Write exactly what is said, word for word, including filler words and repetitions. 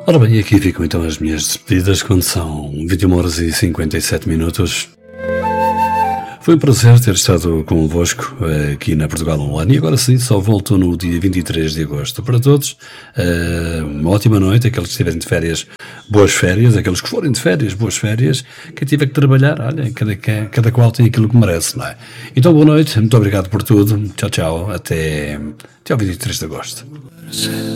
Ora bem, aqui ficam então as minhas despedidas quando são vinte e uma horas e cinquenta e sete minutos. Foi um prazer ter estado convosco aqui na Portugal Online e agora sim, só volto no dia vinte e três de agosto. Para todos, uma ótima noite, aqueles que estiverem de férias, boas férias, aqueles que forem de férias, boas férias, quem tiver que trabalhar, olha, cada, cada qual tem aquilo que merece, não é? Então, boa noite, muito obrigado por tudo, tchau, tchau, até, até ao vinte e três de agosto.